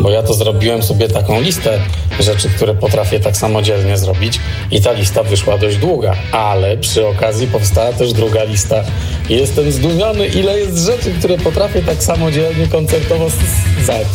bo ja to zrobiłem sobie taką listę rzeczy, które potrafię tak samodzielnie zrobić i ta lista wyszła dość długa, ale przy okazji powstała też druga lista i jestem zdumiony, ile jest rzeczy, które potrafię tak samodzielnie koncertowo